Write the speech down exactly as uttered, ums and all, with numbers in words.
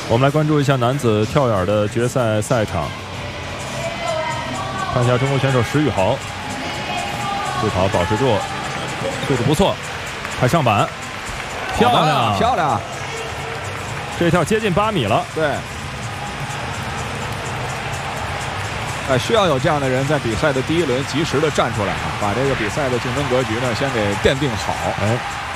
我们来关注一下男子跳远的决赛赛场，看一下中国选手石宇豪，最跑保持住，速度不错，快上板，漂亮漂亮， 这一跳接近八米了。 对，呃，需要有这样的人在比赛的第一轮及时的站出来啊，把这个比赛的竞争格局呢先给奠定好。 哎。